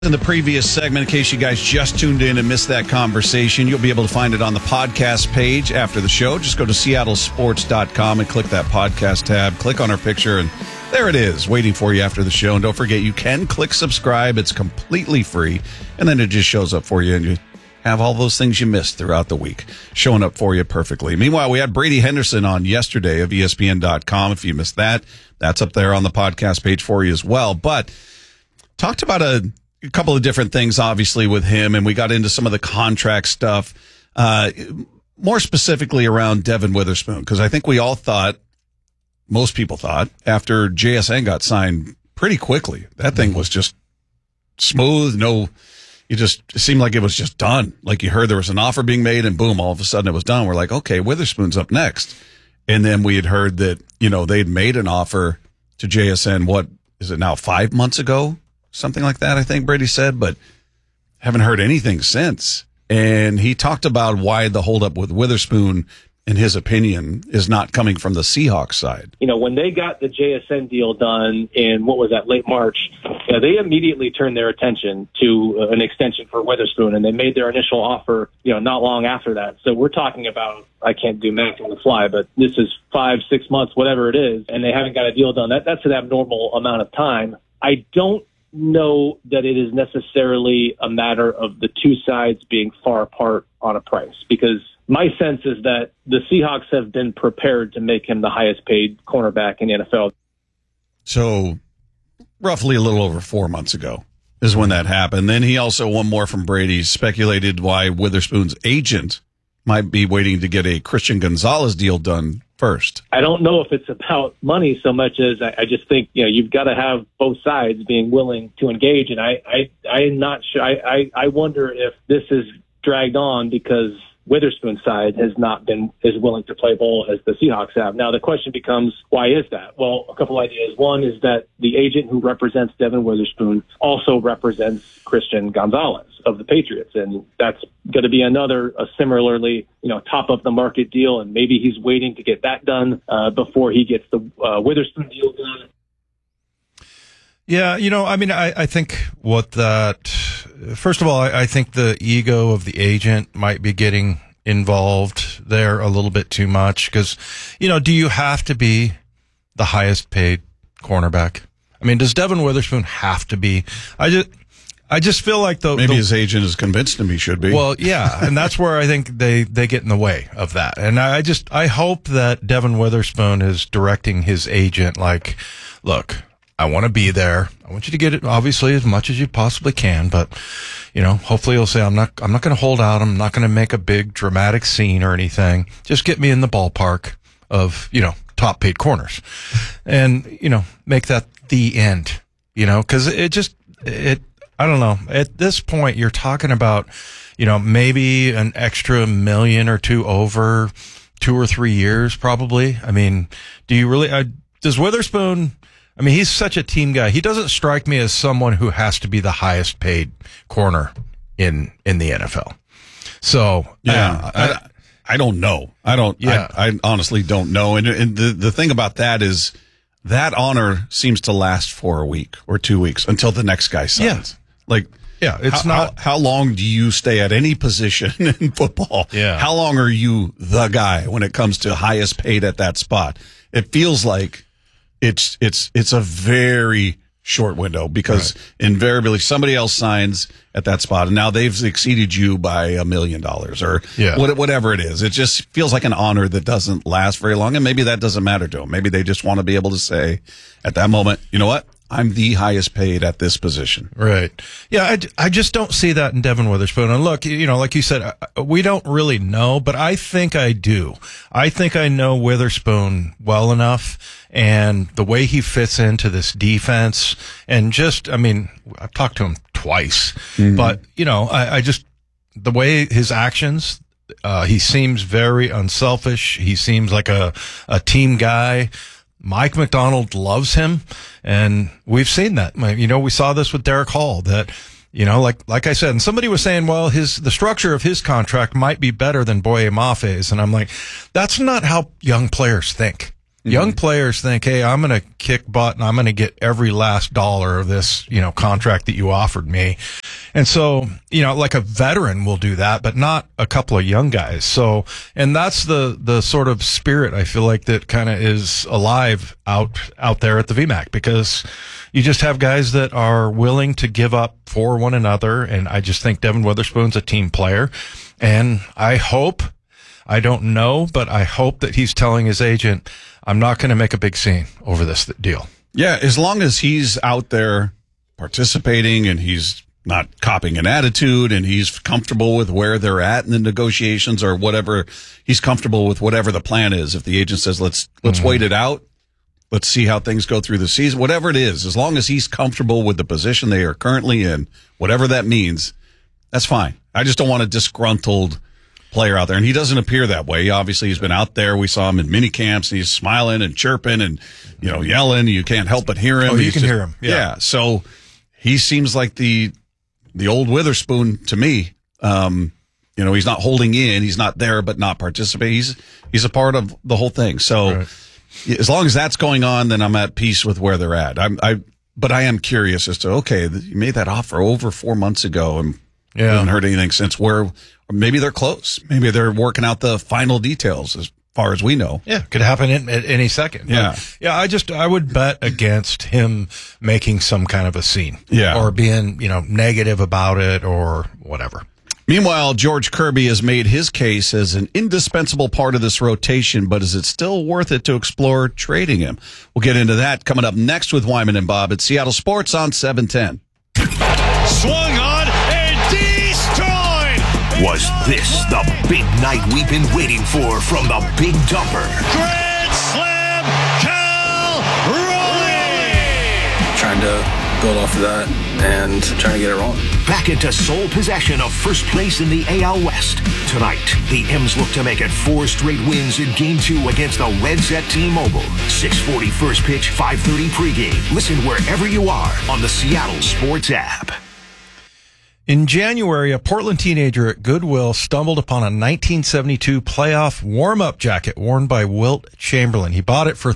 In the previous segment, in case you guys just tuned in and missed that conversation, you'll be able to find it on the podcast page after the show. Just go to seattlesports.com and click that podcast tab. Click on our picture, and there it is, waiting for you after the show. And don't forget, you can click subscribe. It's completely free, and then it just shows up for you, and you have all those things you missed throughout the week showing up for you perfectly. Meanwhile, we had Brady Henderson on yesterday of ESPN.com. If you missed that, that's up there on the podcast page for you as well. But talked about a couple of different things, obviously, with him, and we got into some of the contract stuff, more specifically around Devin Witherspoon, because I think we all thought, most people thought, after JSN got signed pretty quickly, that thing was just smooth. It seemed like it was just done. Like you heard there was an offer being made, and boom, all of a sudden it was done. We're like, okay, Witherspoon's up next. And then we had heard that, they'd made an offer to JSN, what is it now, 5 months ago? Something like that, I think Brady said, but haven't heard anything since. And he talked about why the holdup with Witherspoon, in his opinion, is not coming from the Seahawks side. When they got the JSN deal done in, late March, they immediately turned their attention to an extension for Witherspoon, and they made their initial offer, not long after that. So we're talking about, I can't do math on the fly, but this is 5-6 months, whatever it is, and they haven't got a deal done. That's an abnormal amount of time. I don't know that it is necessarily a matter of the two sides being far apart on a price, because my sense is that the Seahawks have been prepared to make him the highest paid cornerback in the NFL. So roughly a little over 4 months ago is when that happened. Then he also, one more from Brady, speculated why Witherspoon's agent might be waiting to get a Christian Gonzalez deal done first. I don't know if it's about money so much as I just think, you've got to have both sides being willing to engage. And I'm not sure. I wonder if this is dragged on because Witherspoon's side has not been as willing to play ball as the Seahawks have. Now, the question becomes, why is that? Well, a couple ideas. One is that the agent who represents Devin Witherspoon also represents Christian Gonzalez of the Patriots, and that's going to be another similarly, top of the market deal, and maybe he's waiting to get that done before he gets the Witherspoon deal done. Yeah, I think first of all, I think the ego of the agent might be getting involved there a little bit too much because, do you have to be the highest paid cornerback? I mean, does Devin Witherspoon have to be? I just feel like maybe his agent is convinced him he should be. Well, yeah, and that's where I think they get in the way of that. And I hope that Devin Witherspoon is directing his agent like, look, I want to be there. I want you to get it, obviously, as much as you possibly can. But, hopefully he'll say, I'm not going to hold out. I'm not going to make a big dramatic scene or anything. Just get me in the ballpark of, top paid corners and, make that the end, because I don't know. At this point, you're talking about, maybe an extra $1 million or $2 million over 2 or 3 years, probably. I mean, do you really, does Witherspoon, he's such a team guy. He doesn't strike me as someone who has to be the highest paid corner in the NFL. So, yeah, I don't know. I honestly don't know. And the thing about that is that honor seems to last for a week or 2 weeks until the next guy signs. Yeah. It's not. How long do you stay at any position in football? Yeah. How long are you the guy when it comes to highest paid at that spot? It feels like it's a very short window because invariably somebody else signs at that spot and now they've exceeded you by $1 million or whatever it is. It just feels like an honor that doesn't last very long, and maybe that doesn't matter to them. Maybe they just want to be able to say at that moment, you know what? I'm the highest paid at this position. Right. Yeah, I just don't see that in Devin Witherspoon. And look, like you said, we don't really know, but I think I do. I think I know Witherspoon well enough and the way he fits into this defense and I've talked to him twice, but I just, the way his actions, he seems very unselfish. He seems like a team guy. Mike McDonald loves him, and we've seen that. We saw this with Derek Hall, that, like I said, and somebody was saying, well, the structure of his contract might be better than Boye Mafe's, and I'm like, that's not how young players think. Young players think, hey, I'm going to kick butt and I'm going to get every last dollar of this, contract that you offered me. And so, like a veteran will do that, but not a couple of young guys. So, and that's the sort of spirit I feel like that kind of is alive out there at the VMAC, because you just have guys that are willing to give up for one another. And I just think Devin Witherspoon's a team player. And I don't know, but I hope that he's telling his agent, I'm not going to make a big scene over this deal. Yeah, as long as he's out there participating and he's not copying an attitude and he's comfortable with where they're at in the negotiations or whatever, he's comfortable with whatever the plan is. If the agent says, let's wait it out, let's see how things go through the season, whatever it is, as long as he's comfortable with the position they are currently in, whatever that means, that's fine. I just don't want a disgruntled player out there, and he doesn't appear that way. Obviously, he's been out there. We saw him in mini camps, and he's smiling and chirping and yelling. You can't help but hear him. Oh, you can hear him. Yeah. So he seems like the old Witherspoon to me. He's not holding in. He's not there, but not participating. He's a part of the whole thing. So right. As long as that's going on, then I'm at peace with where they're at. But I am curious as to, okay, you made that offer over 4 months ago, and we haven't heard anything since. Or maybe they're close. Maybe they're working out the final details as far as we know. Yeah, could happen at any second. Yeah. But, I would bet against him making some kind of a scene. Yeah. Or being, negative about it or whatever. Meanwhile, George Kirby has made his case as an indispensable part of this rotation, but is it still worth it to explore trading him? We'll get into that coming up next with Wyman and Bob at Seattle Sports on 710. Swung on and destroyed! Was this the big night we've been waiting for from the Big Dumper? Grand Slam, Cal Raleigh! Trying to build off of that and trying to get it rolling. Back into sole possession of first place in the AL West. Tonight, the M's look to make it 4 straight wins in Game 2 against the Reds at T-Mobile. 6:40 first pitch, 5:30 pregame. Listen wherever you are on the Seattle Sports app. In January, a Portland teenager at Goodwill stumbled upon a 1972 playoff warm-up jacket worn by Wilt Chamberlain. He bought it for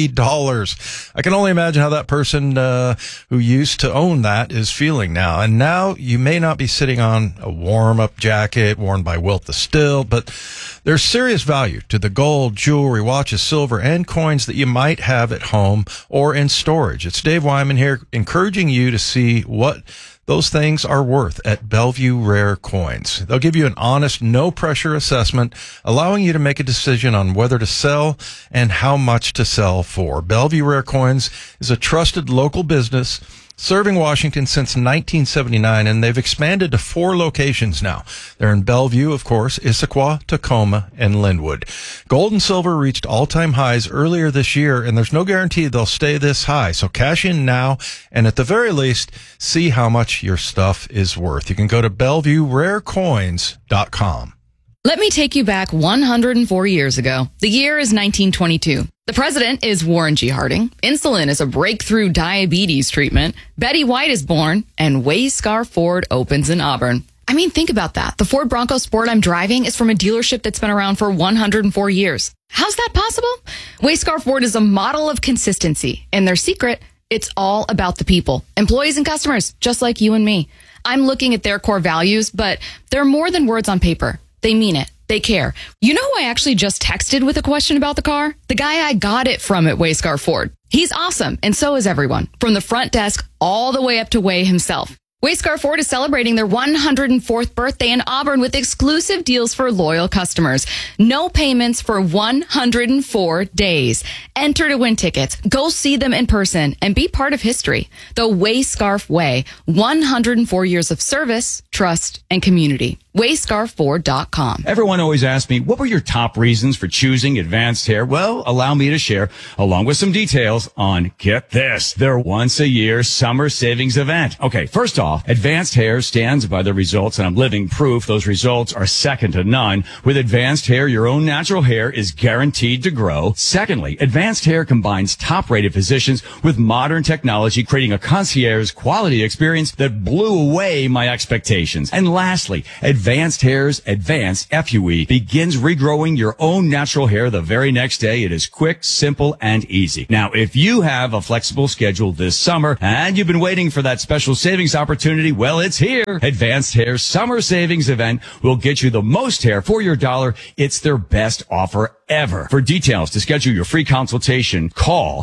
$3. I can only imagine how that person who used to own that is feeling now. And now you may not be sitting on a warm-up jacket worn by Wilt the Still, but there's serious value to the gold, jewelry, watches, silver, and coins that you might have at home or in storage. It's Dave Wyman here, encouraging you to see what those things are worth at Bellevue Rare Coins. They'll give you an honest, no-pressure assessment, allowing you to make a decision on whether to sell and how much to sell for. Bellevue Rare Coins is a trusted local business serving Washington since 1979, and they've expanded to 4 locations now. They're in Bellevue, of course, Issaquah, Tacoma, and Linwood. Gold and silver reached all-time highs earlier this year, and there's no guarantee they'll stay this high. So cash in now, and at the very least, see how much your stuff is worth. You can go to BellevueRareCoins.com. Let me take you back 104 years ago. The year is 1922. The president is Warren G. Harding. Insulin is a breakthrough diabetes treatment. Betty White is born, and Wayscar Ford opens in Auburn. I mean, think about that. The Ford Bronco Sport I'm driving is from a dealership that's been around for 104 years. How's that possible? Wayscar Ford is a model of consistency, and their secret, it's all about the people. Employees and customers, just like you and me. I'm looking at their core values, but they're more than words on paper. They mean it. They care. You know who I actually just texted with a question about the car? The guy I got it from at Wayscar Ford. He's awesome, and so is everyone, from the front desk all the way up to Way himself. Wayscar Ford is celebrating their 104th birthday in Auburn with exclusive deals for loyal customers. No payments for 104 days. Enter to win tickets. Go see them in person and be part of history. The Wayscarf Way. 104 years of service, trust, and community. Wayscarford.com. Everyone always asks me, what were your top reasons for choosing Advanced Hair? Well, allow me to share, along with some details on, get this, their once-a-year summer savings event. Okay, first off, Advanced Hair stands by the results, and I'm living proof those results are second to none. With Advanced Hair, your own natural hair is guaranteed to grow. Secondly, Advanced Hair combines top-rated physicians with modern technology, creating a concierge quality experience that blew away my expectations. And lastly, Advanced Advanced Hair's Advanced FUE begins regrowing your own natural hair the very next day. It is quick, simple, and easy. Now, if you have a flexible schedule this summer and you've been waiting for that special savings opportunity, well, it's here. Advanced Hair's Summer Savings Event will get you the most hair for your dollar. It's their best offer ever. For details to schedule your free consultation, call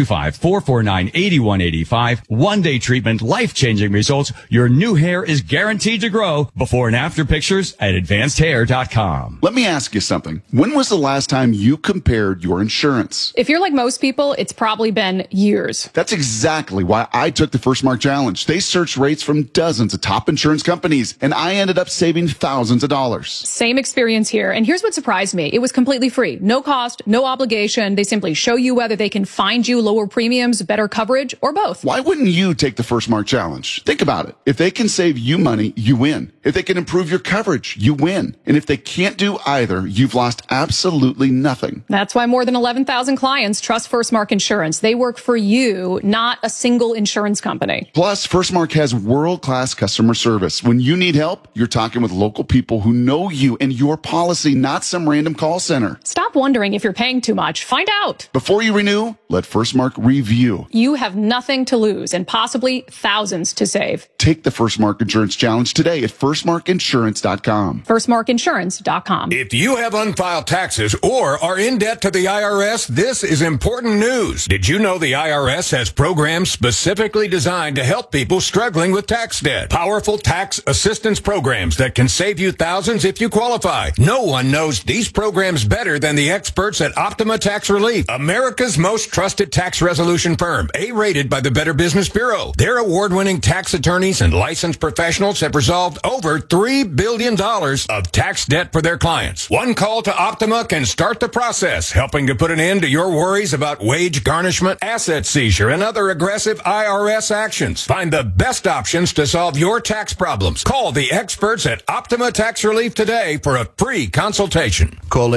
425-449-8185. One-day treatment, life-changing results. Your new hair is guaranteed to grow. Before and after pictures at advancedhair.com. Let me ask you something. When was the last time you compared your insurance? If you're like most people, it's probably been years. That's exactly why I took the First Mark Challenge. They searched rates from dozens of top insurance companies, and I ended up saving thousands of dollars. Same experience here. And here's what surprised me. It was completely free. No cost, no obligation. They simply show you whether they can find you lower premiums, better coverage, or both. Why wouldn't you take the First Mark Challenge? Think about it. If they can save you money, you win. If they can improve your coverage, you win. And if they can't do either, you've lost absolutely nothing. That's why more than 11,000 clients trust First Mark Insurance. They work for you, not a single insurance company. Plus, First Mark has world-class customer service. When you need help, you're talking with local people who know you and your policy, not some random call center. Stop wondering if you're paying too much. Find out. Before you renew, let First Mark review. You have nothing to lose and possibly thousands to save. Take the First Mark Insurance Challenge today at firstmarkinsurance.com. Firstmarkinsurance.com. If you have unfiled taxes or are in debt to the IRS, this is important news. Did you know the IRS has programs specifically designed to help people struggling with tax debt? Powerful tax assistance programs that can save you thousands if you qualify. No one knows these programs better than the experts at Optima Tax Relief, America's most trusted tax resolution firm, A-rated by the Better Business Bureau. Their award-winning tax attorneys and licensed professionals have resolved over $3 billion of tax debt for their clients. One call to Optima can start the process, helping to put an end to your worries about wage garnishment, asset seizure, and other aggressive IRS actions. Find the best options to solve your tax problems. Call the experts at Optima Tax Relief today for a free consultation. Call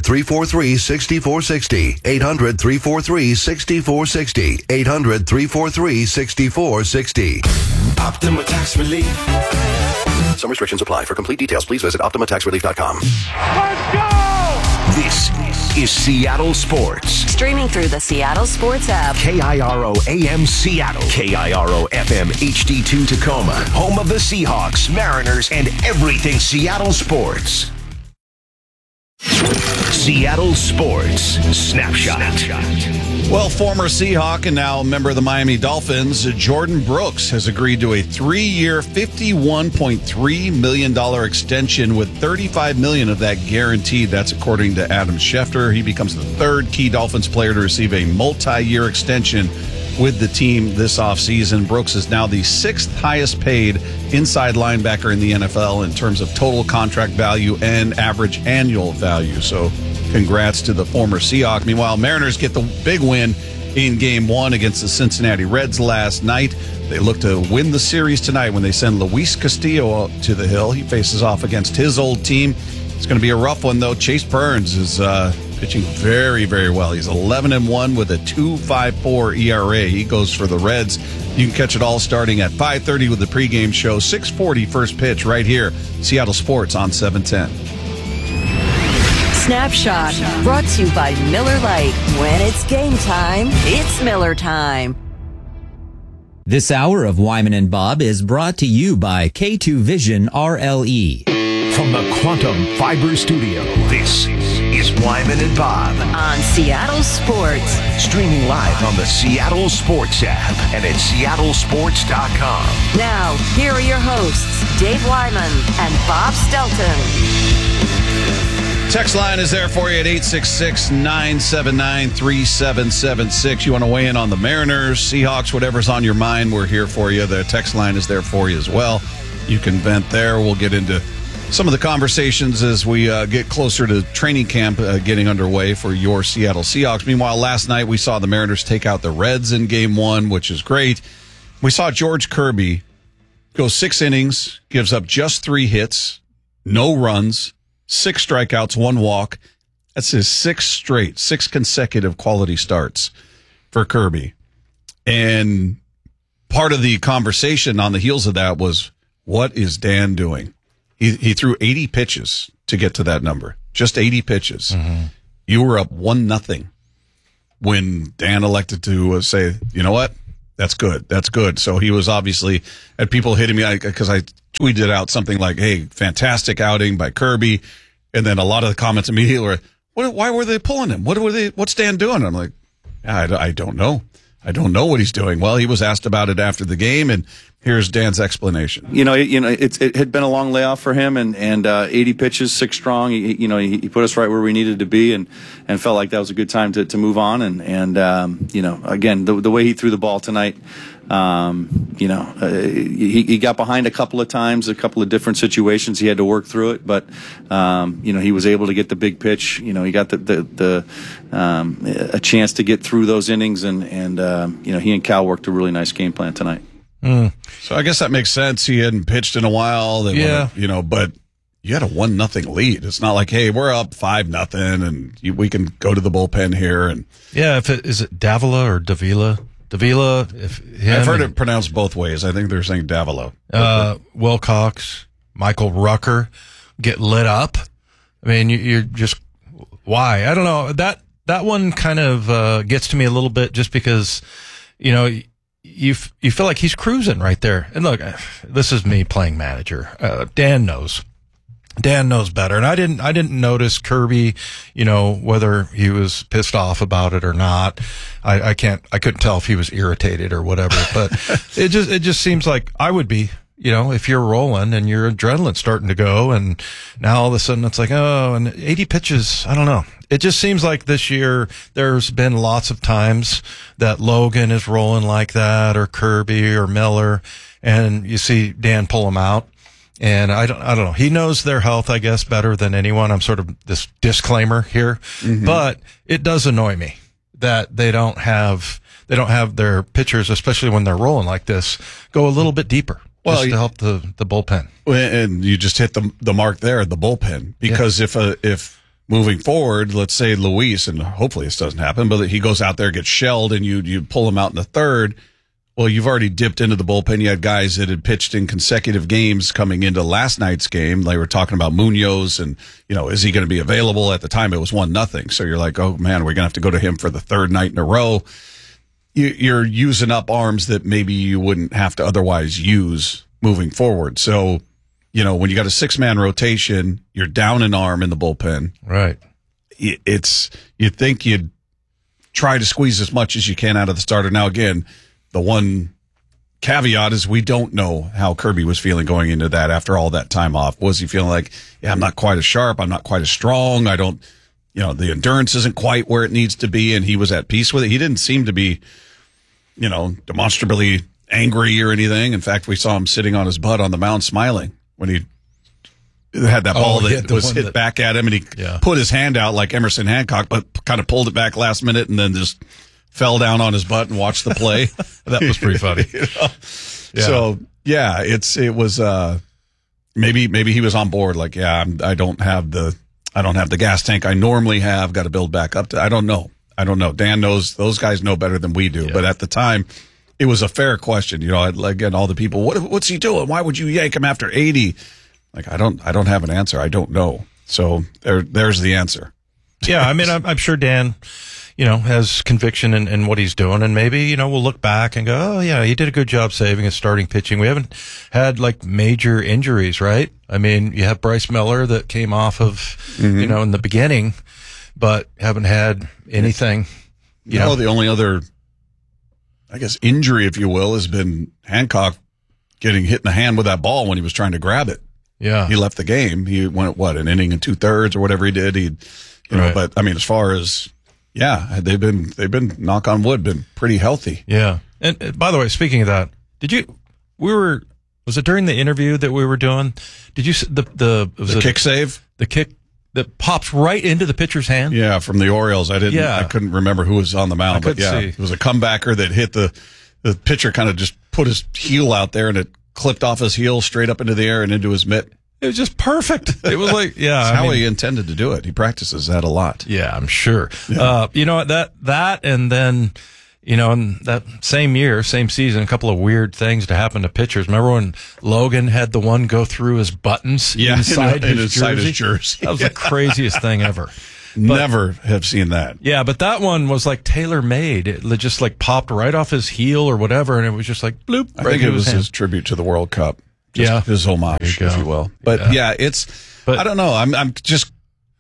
800-343-6460. 800-343-6460. 800-343-6460. Optima Tax Relief. Some restrictions apply. For complete details, please visit OptimaTaxRelief.com. Let's go! This is Seattle Sports. Streaming through the Seattle Sports app. KIRO AM Seattle. KIRO FM HD2 Tacoma. Home of the Seahawks, Mariners, and everything Seattle sports. Seattle Sports Snapshot. Well, former Seahawk and now a member of the Miami Dolphins, Jordan Brooks has agreed to a 3-year, $51.3 million extension with $35 million of that guaranteed. That's according to Adam Schefter. He becomes the third key Dolphins player to receive a multi-year extension with the team this offseason. Brooks is now the sixth highest paid inside linebacker in the NFL in terms of total contract value and average annual value. So congrats to the former Seahawk. Meanwhile, Mariners get the big win in Game 1 against the Cincinnati Reds last night. They look to win the series tonight when they send Luis Castillo to the hill. He faces off against his old team. It's going to be a rough one, though. Chase Burns is pitching very, very well. He's 11-1 with a 2.54 ERA. He goes for the Reds. You can catch it all starting at 5:30 with the pregame show. 6:40 first pitch right here. Seattle Sports on 710. Snapshot, brought to you by Miller Lite. When it's game time, it's Miller time. This hour of Wyman and Bob is brought to you by K2 Vision RLE. From the Quantum Fiber Studio, this is Wyman and Bob on Seattle Sports. Streaming live on the Seattle Sports app and at seattlesports.com. Now, here are your hosts, Dave Wyman and Bob Stelton. Text line is there for you at 866-979-3776. You want to weigh in on the Mariners, Seahawks, whatever's on your mind, we're here for you. The text line is there for you as well. You can vent there. We'll get into some of the conversations as we get closer to training camp getting underway for your Seattle Seahawks. Meanwhile, last night we saw the Mariners take out the Reds in Game 1, which is great. We saw George Kirby go 6 innings, gives up just 3 hits, no runs, 6 strikeouts, 1 walk. That's his 6 consecutive quality starts for Kirby. And part of the conversation on the heels of that was, what is Dan doing? He threw 80 pitches to get to that number. Just 80 pitches. Mm-hmm. You were up 1-0 when Dan elected to say, you know what? That's good. That's good. So he was obviously, had people hitting me because I tweeted out something like, hey, fantastic outing by Kirby. And then a lot of the comments immediately were, why were they pulling him? What's Dan doing? I'm like, I don't know. I don't know what he's doing. Well, he was asked about it after the game, and here's Dan's explanation. It had been a long layoff for him, and 80 pitches, 6 strong. He put us right where we needed to be, and felt like that was a good time to move on. And again, the way he threw the ball tonight, he got behind a couple of times, a couple of different situations. He had to work through it, but he was able to get the big pitch. He got a chance to get through those innings, and he and Cal worked a really nice game plan tonight. So I guess that makes sense. He hadn't pitched in a while. But you had a 1-0 lead. It's not like, hey, we're up 5-0 and we can go to the bullpen here. And is it Davila or Davila? Davila. I've heard it pronounced both ways. I think they're saying Davila. Wilcox, Michael Rucker get lit up. I mean, you're just, why? I don't know. That one kind of gets to me a little bit, just because, you feel like he's cruising right there. And look, this is me playing manager. Dan knows better. And I didn't notice Kirby, whether he was pissed off about it or not. I couldn't tell if he was irritated or whatever, but it just seems like I would be, if you're rolling and your adrenaline's starting to go, and now all of a sudden it's like, oh, and 80 pitches, I don't know. It just seems like this year there's been lots of times that Logan is rolling like that, or Kirby or Miller, and you see Dan pull them out. And I don't know. He knows their health, I guess, better than anyone. I'm sort of this disclaimer here, but it does annoy me that they don't have their pitchers, especially when they're rolling like this, go a little bit deeper. Well, just to help the bullpen. And you just hit the mark there, the bullpen, because if moving forward, let's say Luis, and hopefully this doesn't happen, but he goes out there, gets shelled, and you pull him out in the third. Well, you've already dipped into the bullpen. You had guys that had pitched in consecutive games coming into last night's game. They were talking about Munoz and, is he going to be available? At the time, it was 1-0. So you're like, oh, man, we're going to have to go to him for the third night in a row. You're using up arms that maybe you wouldn't have to otherwise use moving forward. So, when you got a 6-man rotation, you're down an arm in the bullpen. Right. You'd think you'd try to squeeze as much as you can out of the starter. Now, again, the one caveat is we don't know how Kirby was feeling going into that after all that time off. Was he feeling like, I'm not quite as sharp, I'm not quite as strong, I don't, the endurance isn't quite where it needs to be, and he was at peace with it. He didn't seem to be, demonstrably angry or anything. In fact, we saw him sitting on his butt on the mound smiling when he had that ball that was hit back at him, and he put his hand out like Emerson Hancock, but kind of pulled it back last minute and then just fell down on his butt and watched the play. That was pretty funny. So it was maybe he was on board. Like, I don't have the gas tank I normally have. Got to build back up to. I don't know. Dan knows. Those guys know better than we do. Yeah. But at the time, it was a fair question. Again, all the people. What's he doing? Why would you yank him after 80? Like, I don't have an answer. I don't know. So there's the answer. Yeah, I mean, I'm sure Dan, has conviction in what he's doing, and maybe, we'll look back and go, oh yeah, he did a good job saving his starting pitching. We haven't had like major injuries, right? I mean, you have Bryce Miller that came off of, in the beginning, but haven't had anything. The only other, I guess, injury, if you will, has been Hancock getting hit in the hand with that ball when he was trying to grab it. Yeah. He left the game. He went, an inning and 2/3 or whatever he did. But I mean, as far as, they've been, knock on wood, been pretty healthy. Yeah. And by the way, speaking of that, was it during the interview that we were doing? Did you, the kick save? The kick that pops right into the pitcher's hand? Yeah, from the Orioles. I couldn't remember who was on the mound, but it was a comebacker that hit the pitcher, kind of just put his heel out there, and it clipped off his heel straight up into the air and into his mitt. It was just perfect. It was like, That's how he intended to do it. He practices that a lot. Yeah, I'm sure. Yeah. That, and then, in that same year, same season, a couple of weird things to happen to pitchers. Remember when Logan had the one go through his buttons inside his jersey? That was the craziest thing ever. Never have seen that. Yeah, but that one was like tailor-made. It just like popped right off his heel or whatever, and it was just like bloop. I think it was his tribute to the World Cup. Just his homage, if you will. But I don't know. I'm just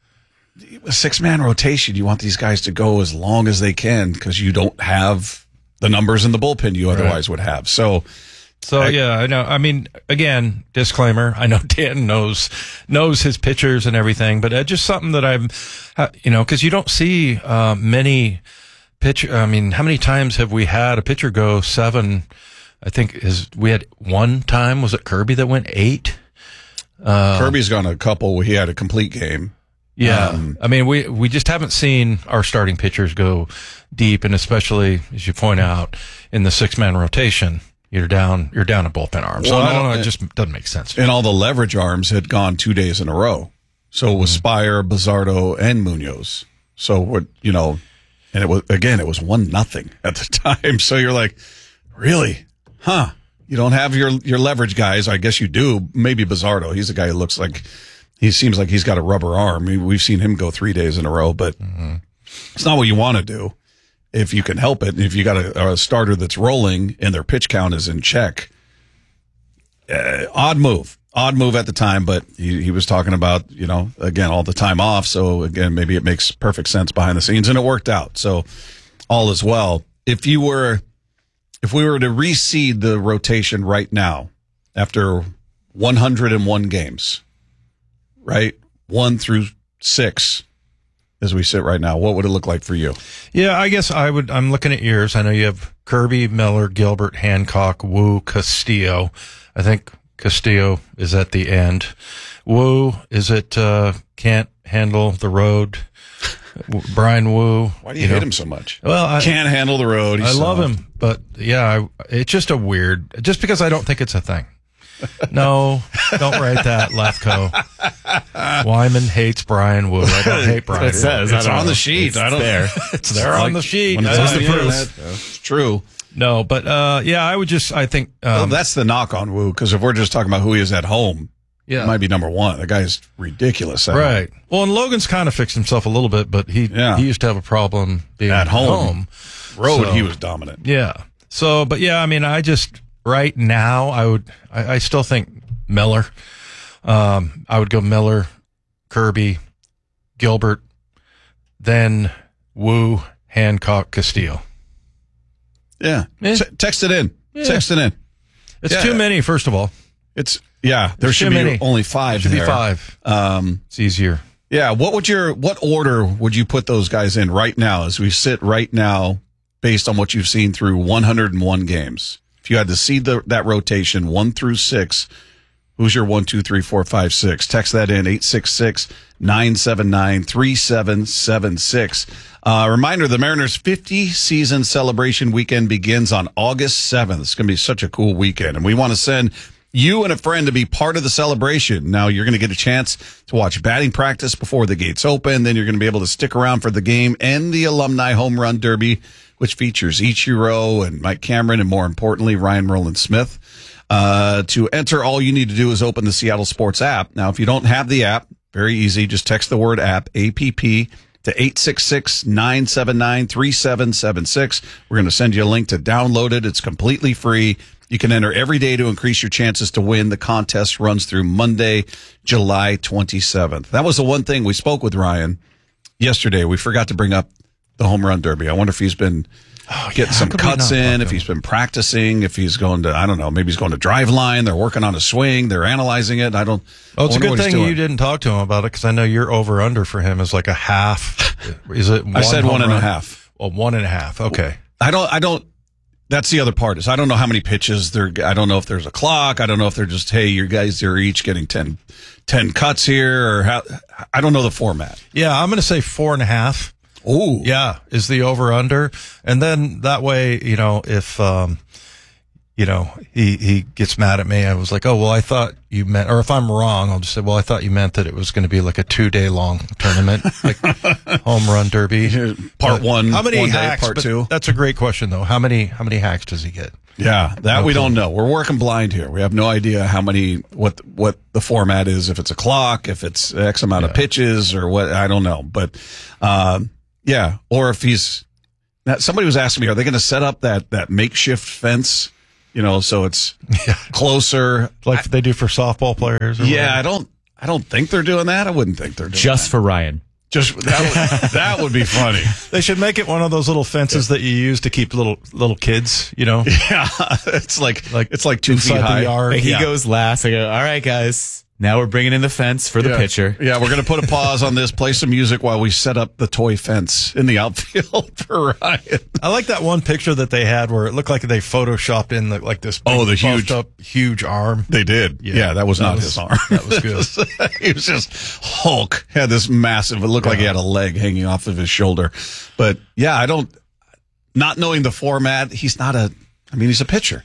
a 6-man rotation. You want these guys to go as long as they can because you don't have the numbers in the bullpen you otherwise would have. So I know. I mean, again, disclaimer. I know Dan knows his pitchers and everything, but just something that because you don't see many pitcher. I mean, how many times have we had a pitcher go 7? I think we had one time. Was it Kirby that went 8? Kirby's gone a couple. He had a complete game. Yeah, I mean, we just haven't seen our starting pitchers go deep, and especially as you point out in the 6-man rotation. You're down a bullpen arm. So I don't know, it just doesn't make sense. And all the leverage arms had gone 2 days in a row. So it was Spire, Bizzardo, and Munoz. So and it was 1-0 at the time. So you're like, really? Huh? You don't have your leverage guys. I guess you do. Maybe Bizzardo. He's a guy who seems like he's got a rubber arm. We've seen him go 3 days in a row, but it's not what you want to do. If you can help it, and if you got a starter that's rolling and their pitch count is in check, odd move at the time, but he was talking about, again, all the time off. So again, maybe it makes perfect sense behind the scenes, and it worked out. So all is well. If we were to reseed the rotation right now after 101 games, right? 1 through 6. As we sit right now, what would it look like for you? Yeah, I guess I'm looking at yours. I know you have Kirby, Miller, Gilbert, Hancock, Wu, Castillo. I think Castillo is at the end. Wu, is it can't handle the road? Brian Wu. Why do you hate him so much? Well, can't handle the road. I love him, but it's just just because I don't think it's a thing. No, don't write that, Lefko. Wyman hates Brian Wu. I don't hate Brian. It says it's on the sheet. It's there on the sheet. That's the proof. It's true. No, but I think that's the knock on Wu, because if we're just talking about who he is at home, it might be number one. The guy's ridiculous. Right. Well, and Logan's kind of fixed himself a little bit, but he used to have a problem being at home. Road, he was dominant. Yeah. So, but I mean, right now, I still think Miller. I would go Miller, Kirby, Gilbert, then Wu, Hancock, Castillo. Yeah. Text it in. Yeah. Text it in. It's too many, first of all. There should be only 5 there. Should be 5. It's easier. Yeah. What order would you put those guys in right now as we sit right now based on what you've seen through 101 games? If you had to seed that rotation 1 through 6, who's your 1, 2, 3, 4, 5, 6? Text that in 866-979-3776. Reminder: the Mariners' 50 season celebration weekend begins on August 7th. It's going to be such a cool weekend, and we want to send you and a friend to be part of the celebration. Now, you're going to get a chance to watch batting practice before the gates open. Then you're going to be able to stick around for the game and the Alumni Home Run Derby, which features Ichiro and Mike Cameron and, more importantly, Ryan Merlin-Smith. To enter, all you need to do is open the Seattle Sports app. Now, if you don't have the app, very easy. Just text the word app, APP, to 866-979-3776. We're going to send you a link to download it. It's completely free. You can enter every day to increase your chances to win. The contest runs through Monday, July 27th. That was the one thing we spoke with Ryan yesterday. We forgot to bring up the home run derby. I wonder if he's been getting some cuts in, if he's been practicing, if he's going to, I don't know, maybe he's going to drive line. They're working on a swing. They're analyzing it. It's a good thing you didn't talk to him about it, because I know your over under for him is like a half. Is it? I said 1.5. Well, 1.5. Okay. I don't. That's the other part, is I don't know how many pitches I don't know if there's a clock. I don't know if they're just, hey, you guys are each getting 10 cuts here, or how. I don't know the format. Yeah, I'm going to say 4.5. Oh, yeah, is the over under, and then that way, if he gets mad at me. I was like, oh, well, I thought you meant, or if I'm wrong, I'll just say, well, I thought you meant that it was going to be like a 2-day long tournament, like home run derby. Part one, how many one hacks? day, part two. That's a great question, though. How many hacks does he get? Yeah, that we don't know. We're working blind here. We have no idea how many, what the format is, if it's a clock, if it's X amount of pitches or what, I don't know. But, or if he's, somebody was asking me, are they going to set up that makeshift fence? So it's closer, like they do for softball players. Or whatever. I don't think they're doing that. I wouldn't think they're doing just that. For Ryan. Just that would be funny. They should make it one of those little fences that you use to keep little kids. Yeah, it's like 2 feet high. The yard. He goes last. I go, all right, guys. Now we're bringing in the fence for the pitcher. Yeah, we're going to put a pause on this, play some music while we set up the toy fence in the outfield for Ryan. I like that one picture that they had where it looked like they photoshopped in like this big, the huge arm. They did. Yeah, that was not his arm. That was good. He was just Hulk. Had this massive, it looked like he had a leg hanging off of his shoulder. But yeah, not knowing the format, he's a pitcher.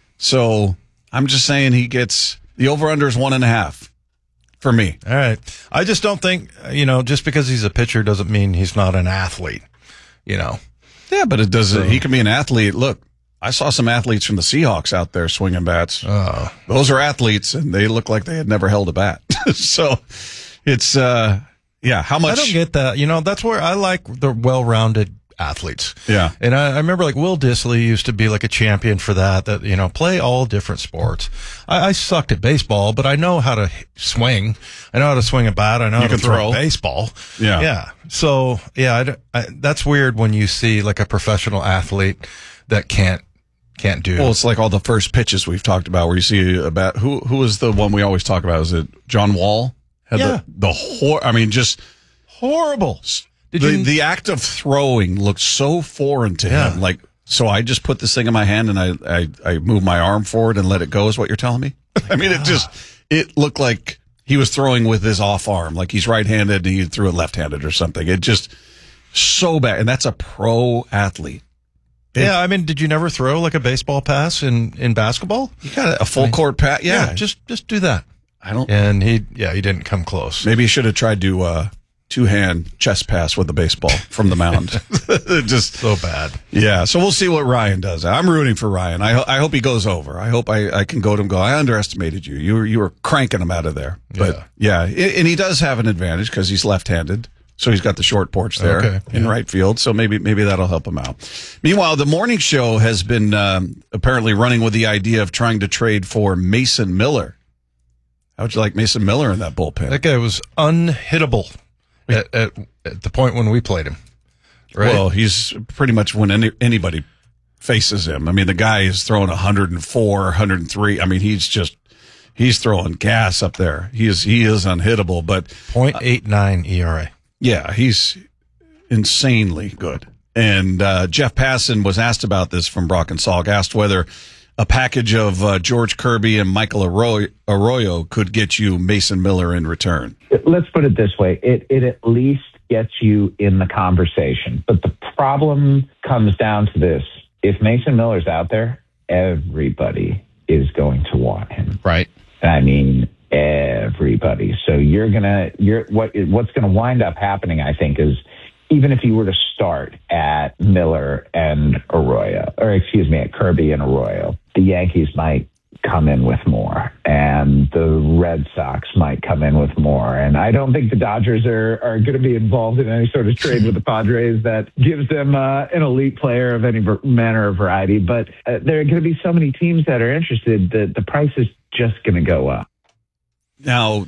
So I'm just saying he gets, the over-under is 1.5 for me. All right. I just don't think, just because he's a pitcher doesn't mean he's not an athlete, Yeah, but it doesn't. He can be an athlete. Look, I saw some athletes from the Seahawks out there swinging bats. Oh. Those are athletes, and they look like they had never held a bat. So it's, how much? I don't get that. That's where I like the well-rounded athletes. Yeah. And I remember like Will Dissly used to be like a champion for that, play all different sports. I sucked at baseball, but I know how to swing. I know how to swing a bat. I know how to throw a baseball. Yeah. Yeah. So, that's weird when you see like a professional athlete that can't do. Well, it's like all the first pitches we've talked about where you see a bat. Who was the one we always talk about? Is it John Wall? Had just horrible. The act of throwing looked so foreign to him. Like, so I just put this thing in my hand and I move my arm forward and let it go is what you're telling me? I mean, it looked like he was throwing with his off arm, like he's right-handed and he threw it left-handed or something. It just so bad. And that's a pro athlete. Did you never throw like a baseball pass in basketball? You got a full court pass. Yeah. Just do that. I don't. And he didn't come close. Maybe he should have tried to, two-hand chest pass with the baseball from the mound. Just so bad. Yeah, so we'll see what Ryan does. I'm rooting for Ryan. I hope he goes over. I hope I can go to him and go, I underestimated you. You were cranking him out of there. But and he does have an advantage because he's left-handed. So he's got the short porch there in right field. So maybe that'll help him out. Meanwhile, the morning show has been apparently running with the idea of trying to trade for Mason Miller. How would you like Mason Miller in that bullpen? That guy was unhittable. At the point when we played him, right? Well, he's pretty much when anybody faces him. I mean, the guy is throwing 104, 103. I mean, he's throwing gas up there. He is unhittable, but 0.89 ERA. Yeah, he's insanely good. And Jeff Passan was asked about this from Brock and Salk, asked whether a package of George Kirby and Michael Arroyo could get you Mason Miller in return. Let's put it this way. It at least gets you in the conversation. But the problem comes down to this. If Mason Miller's out there, everybody is going to want him. Right. I mean, everybody. So what's going to wind up happening, I think, is even if you were to start at Miller and Arroyo, at Kirby and Arroyo, the Yankees might come in with more, and the Red Sox might come in with more. And I don't think the Dodgers are going to be involved in any sort of trade with the Padres that gives them an elite player of any manner or variety. But there are going to be so many teams that are interested that the price is just going to go up. Now,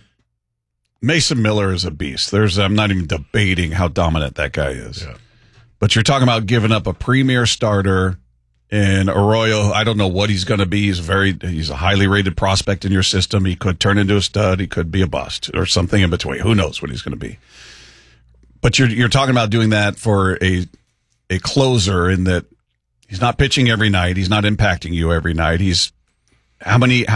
Mason Miller is a beast. I'm not even debating how dominant that guy is. Yeah. But you're talking about giving up a premier starter. And Arroyo, I don't know what he's going to be. He's a highly rated prospect in your system. He could turn into a stud. He could be a bust or something in between. Who knows what he's going to be? But you're talking about doing that for a closer in that he's not pitching every night. He's not impacting you every night. He's how many?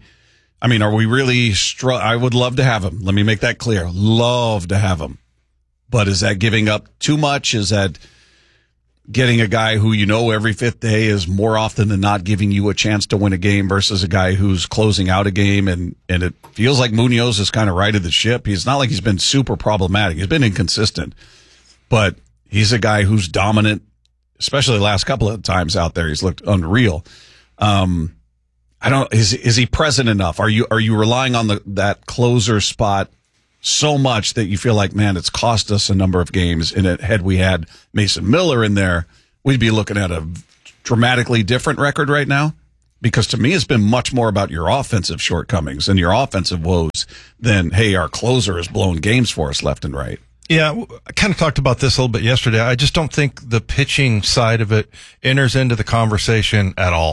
I mean, are we really? I would love to have him. Let me make that clear. Love to have him. But is that giving up too much? Is that? getting a guy who every fifth day is more often than not giving you a chance to win a game versus a guy who's closing out a game. And it feels like Munoz has kind of righted the ship. He's not like he's been super problematic. He's been inconsistent, but he's a guy who's dominant, especially the last couple of times out there. He's looked unreal. Is he present enough? Are you relying on that closer spot so much that you feel like, man, it's cost us a number of games, and had we had Mason Miller in there, we'd be looking at a dramatically different record right now? Because to me, it's been much more about your offensive shortcomings and your offensive woes than, hey, our closer has blown games for us left and right. Yeah, I kind of talked about this a little bit yesterday. I just don't think the pitching side of it enters into the conversation at all.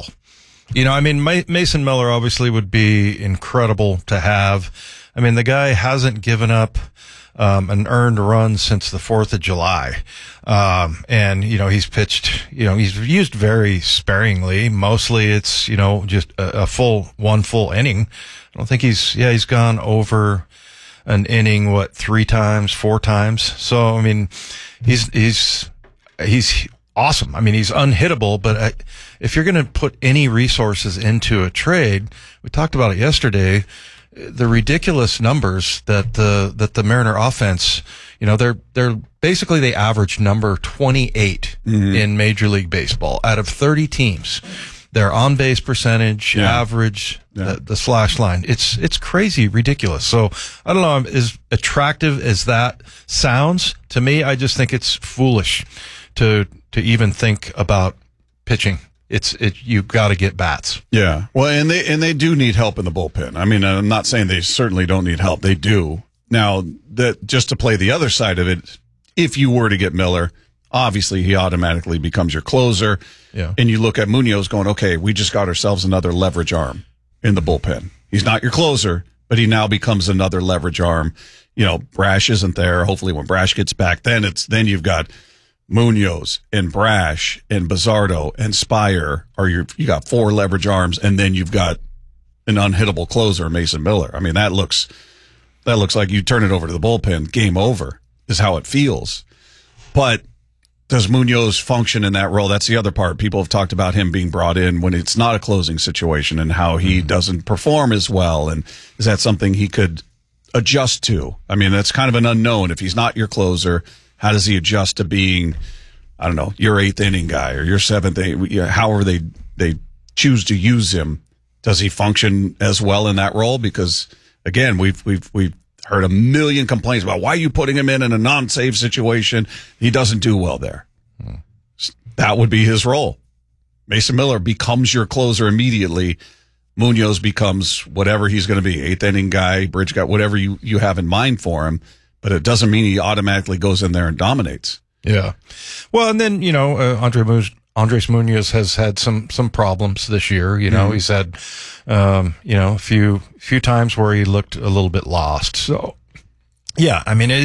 Mason Miller obviously would be incredible to have. I mean, the guy hasn't given up an earned run since the 4th of July. And he's pitched, he's used very sparingly. Mostly it's, just one full inning. I don't think he's gone over an inning, 3 times, 4 times. So, I mean, he's awesome. I mean, he's unhittable, but if you're going to put any resources into a trade, we talked about it yesterday, the ridiculous numbers that the Mariner offense, they're basically, they average number 28 in Major League Baseball out of 30 teams. Their on base percentage, average, the slash line. It's crazy, ridiculous. So I don't know, as attractive as that sounds to me, I just think it's foolish to even think about pitching. You got to get bats. Yeah. Well, and they do need help in the bullpen. I mean, I'm not saying they certainly don't need help. They do. Now, just to play the other side of it, if you were to get Miller, obviously he automatically becomes your closer. Yeah. And you look at Munoz going, okay, we just got ourselves another leverage arm in the bullpen. He's not your closer, but he now becomes another leverage arm. Brash isn't there. Hopefully when Brash gets back, then you've got Munoz and Brash and Bizzardo and Spire, you got 4 leverage arms, and then you've got an unhittable closer, Mason Miller. I mean, that looks like you turn it over to the bullpen, game over is how it feels. But does Munoz function in that role? That's the other part. People have talked about him being brought in when it's not a closing situation and how he doesn't perform as well. And is that something he could adjust to? I mean, that's kind of an unknown. If he's not your closer, how does he adjust to being, I don't know, your 8th inning guy or your 7th inning? However they choose to use him, does he function as well in that role? Because again, we've heard a million complaints about why are you putting him in a non-save situation? He doesn't do well there. That would be his role. Mason Miller becomes your closer immediately. Munoz becomes whatever he's going to be, 8th inning guy, bridge guy, whatever you have in mind for him. But it doesn't mean he automatically goes in there and dominates. Yeah. Well, and then, Andres Munoz has had some problems this year. He's had, a few times where he looked a little bit lost. So, yeah, I mean,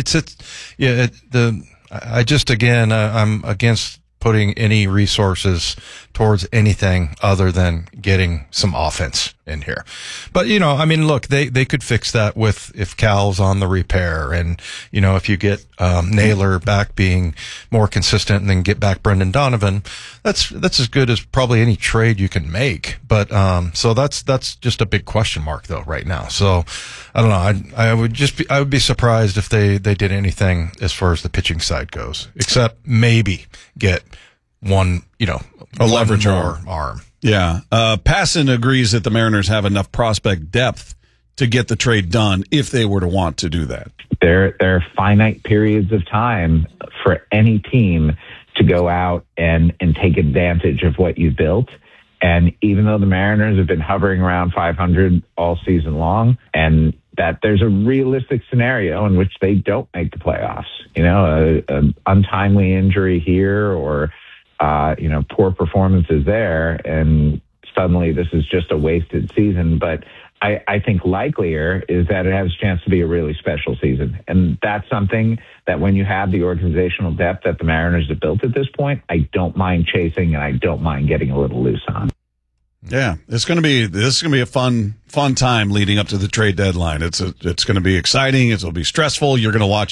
I'm against putting any resources towards anything other than getting some offense in here. But, look, they could fix that if Cal's on the repair and, if you get, Naylor back being more consistent and then get back Brendan Donovan, that's as good as probably any trade you can make. But, so that's just a big question mark though right now. So I don't know. I would be surprised if they did anything as far as the pitching side goes, except maybe get one, a leverage arm. Yeah. Passan agrees that the Mariners have enough prospect depth to get the trade done if they were to want to do that. There are finite periods of time for any team to go out and take advantage of what you've built. And even though the Mariners have been hovering around 500 all season long, and that there's a realistic scenario in which they don't make the playoffs, an untimely injury here or poor performances there, and suddenly this is just a wasted season. But I think likelier is that it has a chance to be a really special season. And that's something that when you have the organizational depth that the Mariners have built at this point, I don't mind chasing and I don't mind getting a little loose on. Yeah, this is going to be a fun time leading up to the trade deadline. It's going to be exciting. It'll be stressful. You're going to watch.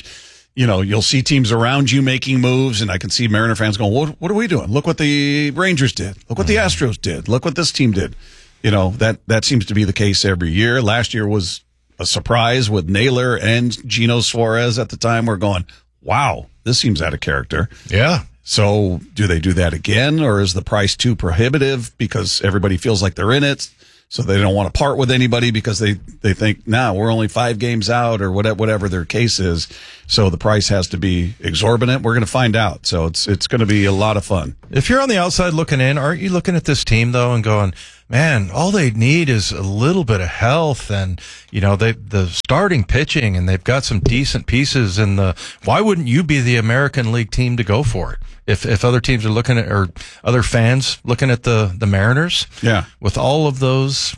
you'll see teams around you making moves, and I can see Mariner fans going, what are we doing? Look what the Rangers did. Look what the Astros did. Look what this team did. That seems to be the case every year. Last year was a surprise with Naylor and Gino Suarez at the time. We're going, wow, this seems out of character. Yeah. So do they do that again, or is the price too prohibitive because everybody feels like they're in it? So they don't want to part with anybody because they think, we're only 5 games out or whatever their case is. So the price has to be exorbitant. We're going to find out. So it's going to be a lot of fun. If you're on the outside looking in, aren't you looking at this team though and going, man, all they need is a little bit of health and, the starting pitching, and they've got some decent pieces why wouldn't you be the American League team to go for it? If other teams are looking at, or other fans looking at the Mariners, with all of those,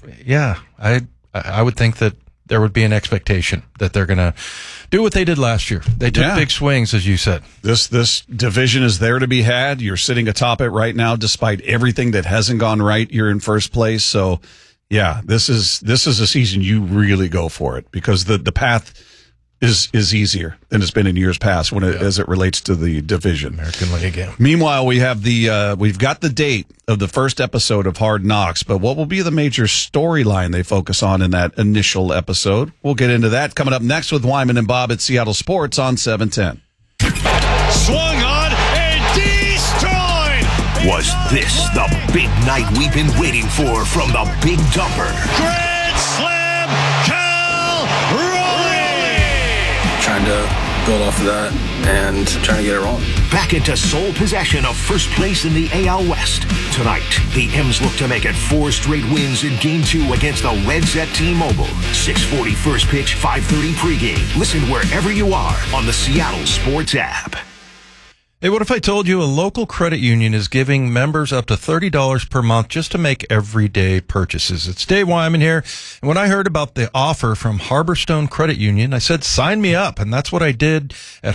I would think that there would be an expectation that they're going to do what they did last year. They took big swings, as you said. This division is there to be had. You're sitting atop it right now, despite everything that hasn't gone right. You're in first place. So, this is a season you really go for it because the path is easier than it's been in years past as it relates to the division. American League. Meanwhile, we have we've got the date of the first episode of Hard Knocks, but what will be the major storyline they focus on in that initial episode? We'll get into that coming up next with Wyman and Bob at Seattle Sports on 710. Swung on and destroyed! Was this the big night we've been waiting for from the Big Dumper? Grand Slam, Cal Raleigh! Trying to build off of that and trying to get it rolling. Back into sole possession of first place in the AL West. Tonight, the M's look to make it 4 straight wins in Game 2 against the Reds at T-Mobile. 6:40 first pitch, 5:30 pregame. Listen wherever you are on the Seattle Sports app. Hey, what if I told you a local credit union is giving members up to $30 per month just to make everyday purchases? It's Dave Wyman here. And when I heard about the offer from Harborstone Credit Union, I said, sign me up. And that's what I did at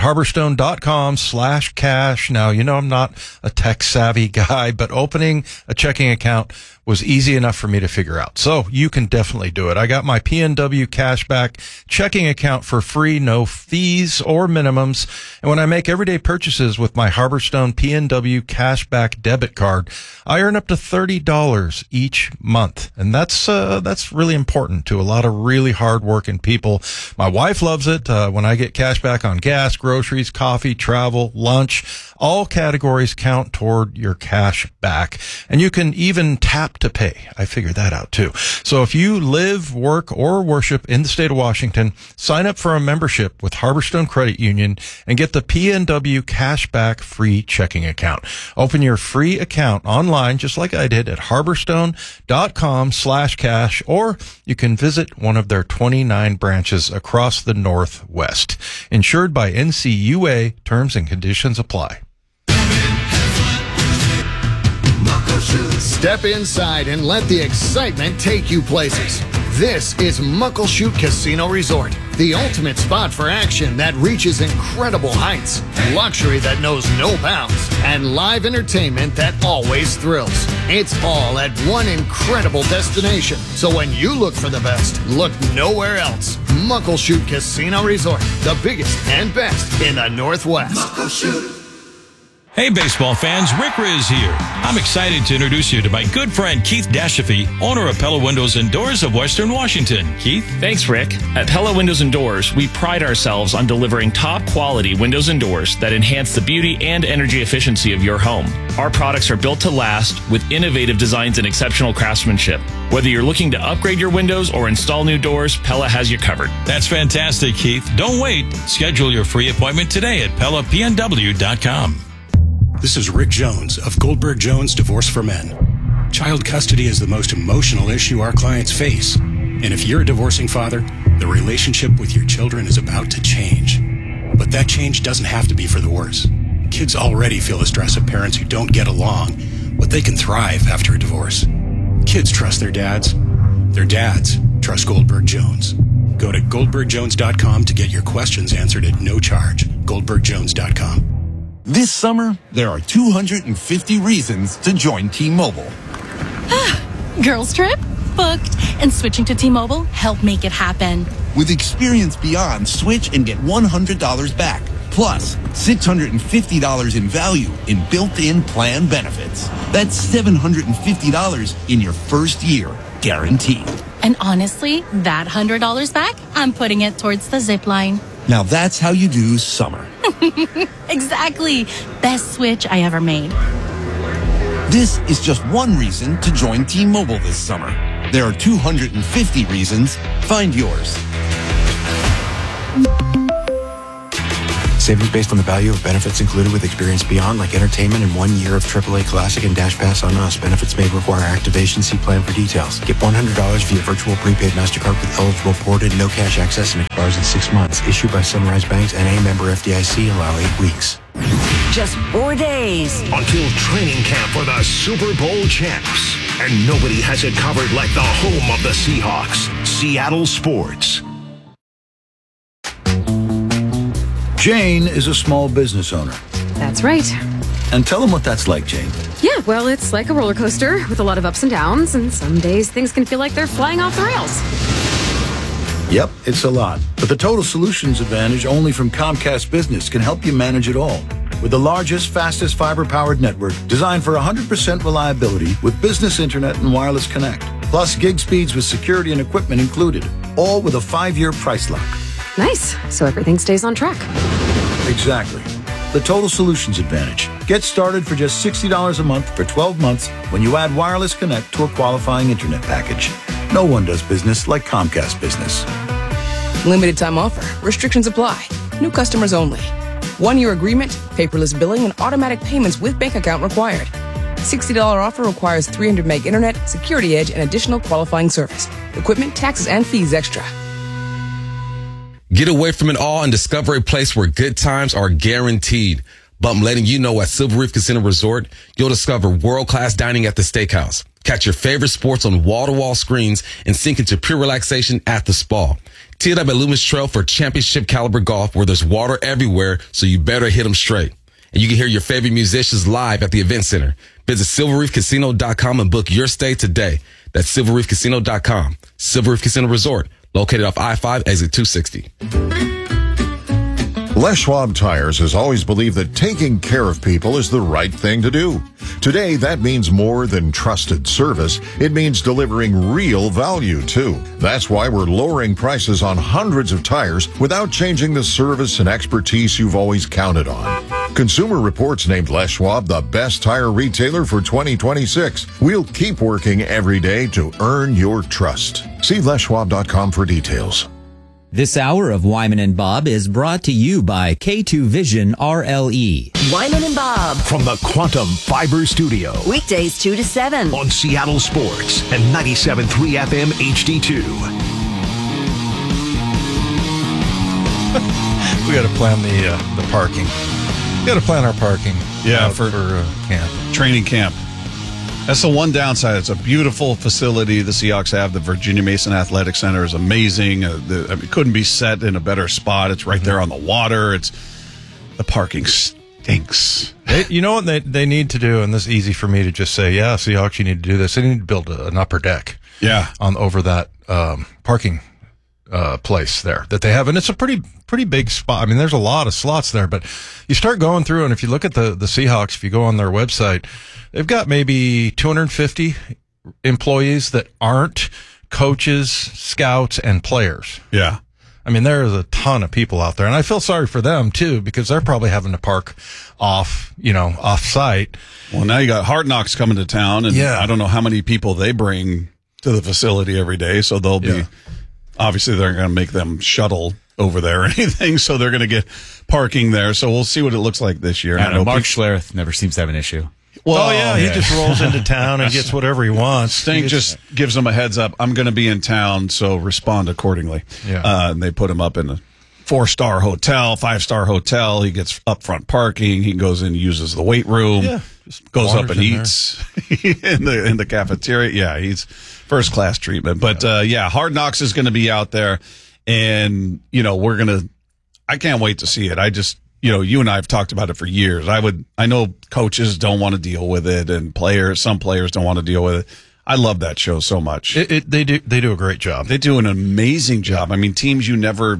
harborstone.com/cash. Now, I'm not a tech savvy guy, but opening a checking account was easy enough for me to figure out. So you can definitely do it. I got my PNW Cashback checking account for free, no fees or minimums. And when I make everyday purchases with my Harborstone PNW Cashback debit card, I earn up to $30 each month. And that's really important to a lot of really hardworking people. My wife loves it. When I get cashback on gas, groceries, coffee, travel, lunch, all categories count toward your cash back. And you can even tap to pay. I figured that out too. So if you live, work, or worship in the state of Washington, sign up for a membership with Harborstone Credit Union and get the PNW Cashback free checking account. Open your free account online just like I did at harborstone.com/cash, or you can visit one of their 29 branches across the Northwest. Insured by NCUA. Terms and conditions apply. Step inside and let the excitement take you places. This is Muckleshoot Casino Resort, the ultimate spot for action that reaches incredible heights, luxury that knows no bounds, and live entertainment that always thrills. It's all at one incredible destination. So when you look for the best, look nowhere else. Muckleshoot Casino Resort, the biggest and best in the Northwest. Muckleshoot. Hey, baseball fans, Rick Riz here. I'm excited to introduce you to my good friend Keith Dashafee, owner of Pella Windows and Doors of Western Washington. Keith? Thanks, Rick. At Pella Windows and Doors, we pride ourselves on delivering top-quality windows and doors that enhance the beauty and energy efficiency of your home. Our products are built to last with innovative designs and exceptional craftsmanship. Whether you're looking to upgrade your windows or install new doors, Pella has you covered. That's fantastic, Keith. Don't wait. Schedule your free appointment today at PellaPNW.com. This is Rick Jones of Goldberg Jones Divorce for Men. Child custody is the most emotional issue our clients face. And if you're a divorcing father, the relationship with your children is about to change. But that change doesn't have to be for the worse. Kids already feel the stress of parents who don't get along, but they can thrive after a divorce. Kids trust their dads. Their dads trust Goldberg Jones. Go to GoldbergJones.com to get your questions answered at no charge. GoldbergJones.com. This summer, there are 250 reasons to join T-Mobile. Girls trip? Booked. And switching to T-Mobile helped make it happen. With Experience Beyond, switch and get $100 back. Plus, $650 in value in built-in plan benefits. That's $750 in your first year, guaranteed. And honestly, that $100 back, I'm putting it towards the zip line. Now that's how you do summer. Exactly. Best switch I ever made. This is just one reason to join T-Mobile this summer. There are 250 reasons. Find yours. Savings based on the value of benefits included with Experience Beyond, like entertainment and 1 year of AAA Classic and Dash Pass on us. Benefits may require activation. See plan for details. Get $100 via virtual prepaid MasterCard with eligible ported, no cash access, and expires in 6 months. Issued by Sunrise Banks and a member FDIC. Allow 8 weeks. Just 4 days until training camp for the Super Bowl champs. And nobody has it covered like the home of the Seahawks, Seattle Sports. Jane is a small business owner. That's right. And tell them what that's like, Jane. Yeah, well, it's like a roller coaster with a lot of ups and downs, and some days things can feel like they're flying off the rails. Yep, it's a lot. But the Total Solutions Advantage only from Comcast Business can help you manage it all. With the largest, fastest fiber-powered network designed for 100% reliability with business internet and wireless connect. Plus gig speeds with security and equipment included. All with a 5-year price lock. Nice. So everything stays on track. Exactly. The Total Solutions Advantage. Get started for just $60 a month for 12 months when you add wireless connect to a qualifying internet package. No one does business like Comcast Business. Limited time offer. Restrictions apply. New customers only. 1-year agreement, paperless billing, and automatic payments with bank account required. $60 offer requires 300 meg internet, security edge, and additional qualifying service. Equipment, taxes, and fees extra. Get away from it all and discover a place where good times are guaranteed. But I'm letting you know at Silver Reef Casino Resort, you'll discover world-class dining at the steakhouse. Catch your favorite sports on wall-to-wall screens and sink into pure relaxation at the spa. Tee it up at Loomis Trail for championship caliber golf where there's water everywhere, so you better hit them straight. And you can hear your favorite musicians live at the event center. Visit silverreefcasino.com and book your stay today. That's silverreefcasino.com. Silver Reef Casino Resort, located off I-5, exit 260. Les Schwab Tires has always believed that taking care of people is the right thing to do. Today, that means more than trusted service. It means delivering real value, too. That's why we're lowering prices on hundreds of tires without changing the service and expertise you've always counted on. Consumer Reports named Les Schwab the best tire retailer for 2026. We'll keep working every day to earn your trust. See leschwab.com for details. This hour of Wyman and Bob is brought to you by K2 Vision RLE. Wyman and Bob. From the Quantum Fiber Studio. Weekdays 2 to 7. On Seattle Sports and 97.3 FM HD2. We got to plan the parking. We got to plan our parking. Yeah, for camp. Training camp. That's the one downside. It's a beautiful facility the Seahawks have. The Virginia Mason Athletic Center is amazing. It couldn't be set in a better spot. It's right there on the water. The parking stinks. You know what they need to do, and this is easy for me to just say, yeah, Seahawks, you need to do this. They need to build an upper deck. Yeah. Over that parking place there that they have. And it's a pretty big spot. I mean, there's a lot of slots there, but you start going through, and if you look at the Seahawks, if you go on their website, they've got maybe 250 employees that aren't coaches, scouts, and players. Yeah. I mean, there is a ton of people out there, and I feel sorry for them too, because they're probably having to park off site. Well, now you got Hard Knocks coming to town, and I don't know how many people they bring to the facility every day, so they'll be, obviously they're going to make them shuttle over there or anything, so they're going to get parking there, so we'll see what it looks like this year. I know Mark Schlereth never seems to have an issue. Well, he just rolls into town and gets whatever he wants. Stink just gives them a heads up. I'm going to be in town, so respond accordingly. Yeah. And they put him up in a 4-star hotel, 5-star hotel. He gets upfront parking. He goes in and uses the weight room. Yeah. Just goes up and eats in the cafeteria. Yeah, he's first class treatment. But Hard Knocks is going to be out there, and I can't wait to see it. I just. You and I have talked about it for years. I know coaches don't want to deal with it, and some players don't want to deal with it. I love that show so much. They do a great job. They do an amazing job. I mean, teams you never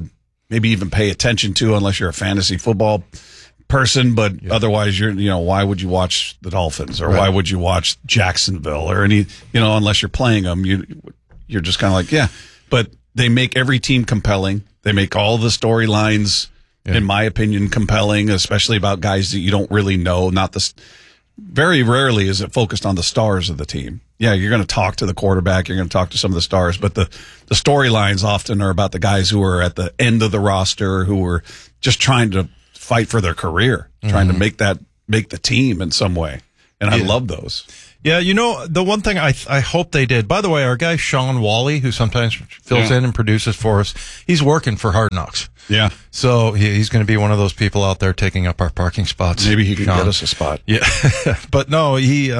maybe even pay attention to unless you're a fantasy football person, but otherwise why would you watch the Dolphins or why would you watch Jacksonville or any, unless you're playing them, you're just kind of like, yeah, but they make every team compelling. They make all the storylines, in my opinion, compelling, especially about guys that you don't really know. Very rarely is it focused on the stars of the team. Yeah, you're going to talk to the quarterback, you're going to talk to some of the stars, but the storylines often are about the guys who are at the end of the roster, who are just trying to fight for their career, trying to make the team in some way. And I love those. Yeah, the one thing I hope they did, by the way, our guy Sean Wally, who sometimes fills in and produces for us, he's working for Hard Knocks. Yeah. So he's going to be one of those people out there taking up our parking spots. Maybe he can get us a spot. Yeah. But no,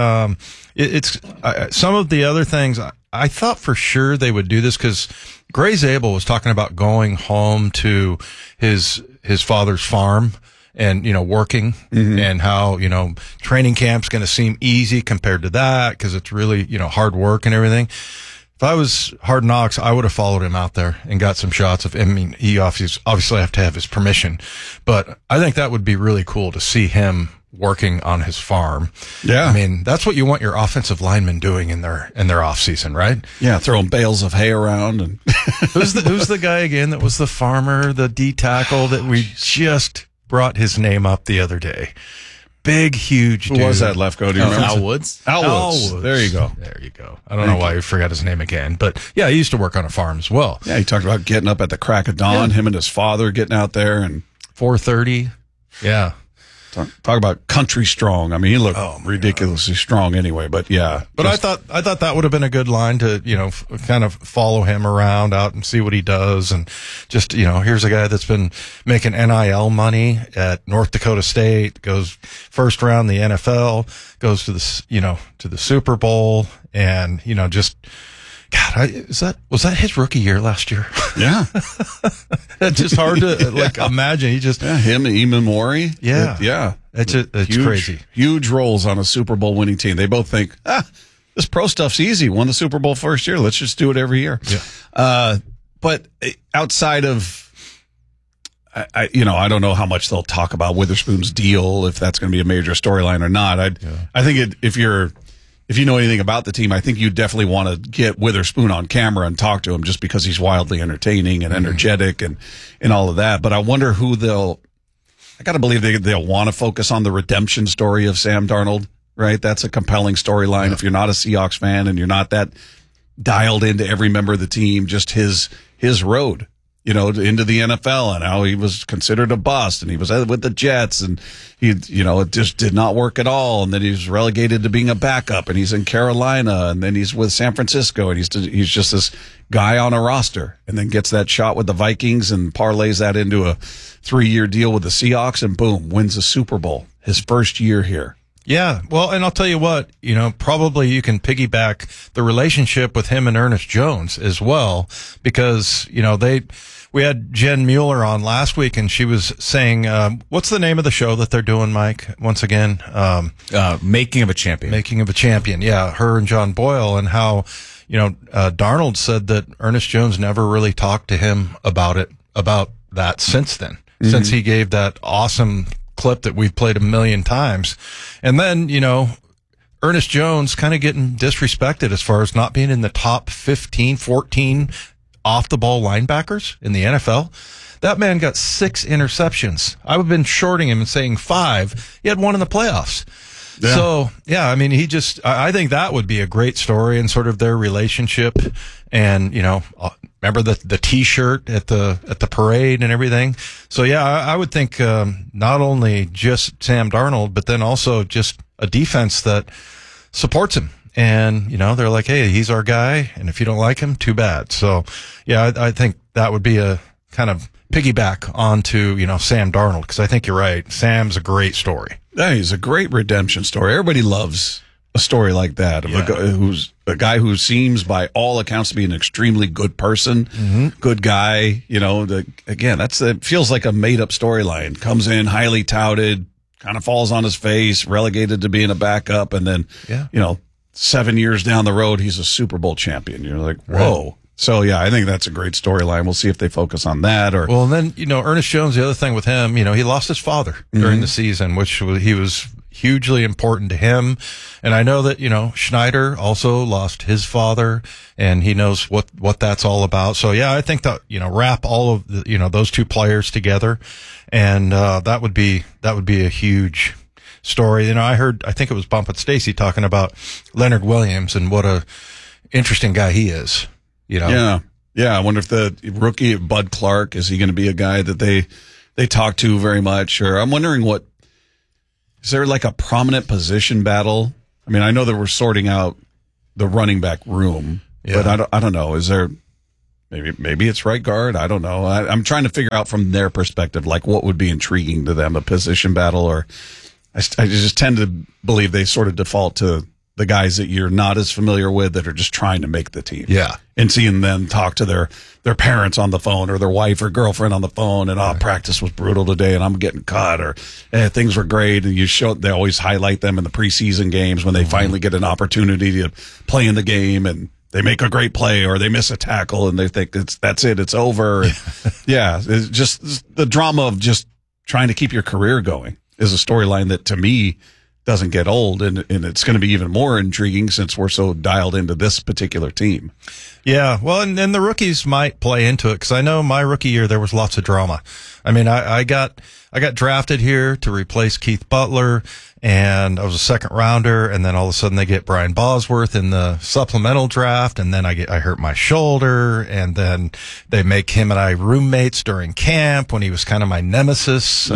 it's some of the other things, I thought for sure they would do this because Gray Zabel was talking about going home to his father's farm and, working and how, training camp's going to seem easy compared to that because it's really, hard work and everything. If I was Hard Knocks, I would have followed him out there and got some shots of him. I mean, he obviously have to have his permission, but I think that would be really cool to see him working on his farm. Yeah. I mean, that's what you want your offensive linemen doing in their off season, right? Yeah. Throwing bales of hay around and who's the guy again that was the farmer, the D tackle that we just brought his name up the other day? Big, huge dude. Who was that, Lefko? Do you remember? Al Woods? Al Woods. There you go. There you go. I don't know why we forgot his name again, but yeah, he used to work on a farm as well. Yeah, he talked about getting up at the crack of dawn, him and his father getting out there and 4:30. Yeah. Talk about country strong. I mean, he looked ridiculously strong anyway, but yeah. But I thought that would have been a good line to, kind of follow him around out and see what he does. And just, here's a guy that's been making NIL money at North Dakota State, goes first round the NFL, goes to the Super Bowl and, just, God, was that his rookie year last year? Yeah. It's just hard to imagine. He just him and Eamon Mori. Yeah. It's crazy. Huge roles on a Super Bowl winning team. They both think, this pro stuff's easy. Won the Super Bowl first year. Let's just do it every year. Yeah. But outside of, I don't know how much they'll talk about Witherspoon's deal, if that's going to be a major storyline or not. I think if you know anything about the team, I think you definitely want to get Witherspoon on camera and talk to him just because he's wildly entertaining and energetic and all of that. But I wonder who I got to believe they'll want to focus on the redemption story of Sam Darnold, right? That's a compelling storyline. Yeah. If you're not a Seahawks fan and you're not that dialed into every member of the team, just his road, into the NFL and how he was considered a bust and he was with the Jets and it just did not work at all. And then he was relegated to being a backup and he's in Carolina and then he's with San Francisco and he's just this guy on a roster and then gets that shot with the Vikings and parlays that into a 3-year deal with the Seahawks and boom, wins a Super Bowl his first year here. Yeah. Well, and I'll tell you what, probably you can piggyback the relationship with him and Ernest Jones as well, because, we had Jen Mueller on last week and she was saying, what's the name of the show that they're doing, Mike? Once again, Making of a Champion. Making of a Champion. Yeah. Her and John Boyle and how, Darnold said that Ernest Jones never really talked to him about that since then, since he gave that awesome clip that we've played 1 million times. And then, Ernest Jones kind of getting disrespected as far as not being in the top 15, 14 off the ball linebackers in the NFL. That man got 6 interceptions. I've been shorting him and saying 5. He had 1 in the playoffs. Yeah. So, yeah, I mean, I think that would be a great story and sort of their relationship. And, remember the T-shirt at the parade and everything. So, yeah, I would think not only just Sam Darnold, but then also just a defense that supports him. And, they're like, hey, he's our guy. And if you don't like him, too bad. So, yeah, I think that would be a kind of piggyback onto, Sam Darnold. Because I think you're right. Sam's a great story. Yeah, he's a great redemption story. Everybody loves a story like that of a guy who seems by all accounts to be an extremely good person, good guy. It feels like a made up storyline. Comes in highly touted, kind of falls on his face, relegated to being a backup. And then, 7 years down the road, he's a Super Bowl champion. You're like, whoa, So, yeah, I think that's a great storyline. We'll see if they focus on that. Well, and then, Ernest Jones, the other thing with him, he lost his father during the season, which he was hugely important to him. And I know that, Schneider also lost his father, and he knows what that's all about. So, yeah, I think that, wrap all of the, those two players together, and that would be a huge story. I think it was Bump and Stacy talking about Leonard Williams and what a interesting guy he is. Yeah. I wonder if the rookie Bud Clark, is he going to be a guy that they talk to very much? Or I'm wondering is there like a prominent position battle? I mean, I know that we're sorting out the running back room, but I don't know. Is there maybe it's right guard? I don't know. I'm trying to figure out from their perspective, like what would be intriguing to them, a position battle, or I just tend to believe they sort of default to the guys that you're not as familiar with that are just trying to make the team. Yeah. And seeing them talk to their parents on the phone or their wife or girlfriend on the phone and, practice was brutal today and I'm getting cut, or things were great. And they always highlight them in the preseason games when they finally get an opportunity to play in the game and they make a great play or they miss a tackle and they think that's it, it's over. And, it's just the drama of just trying to keep your career going is a storyline that to me doesn't get old, and it's going to be even more intriguing since we're so dialed into this particular team. Yeah, well, and the rookies might play into it, because I know my rookie year there was lots of drama. I mean, I got drafted here to replace Keith Butler, and I was a second rounder, and then all of a sudden they get Brian Bosworth in the supplemental draft, and then I hurt my shoulder, and then they make him and I roommates during camp when he was kind of my nemesis.